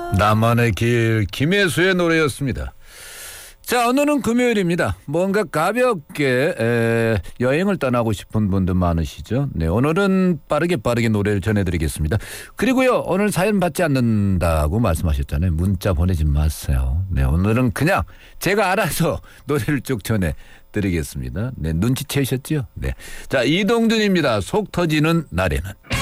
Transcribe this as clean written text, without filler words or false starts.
나만의 길 김혜수의 노래였습니다. 자, 오늘은 금요일입니다. 뭔가 가볍게 여행을 떠나고 싶은 분들 많으시죠. 네, 오늘은 빠르게 노래를 전해드리겠습니다. 그리고요, 오늘 사연 받지 않는다고 말씀하셨잖아요. 문자 보내지 마세요. 네, 오늘은 그냥 제가 알아서 노래를 쭉 전해드리겠습니다. 네, 눈치채셨죠? 네, 자, 이동준입니다. 속 터지는 날에는.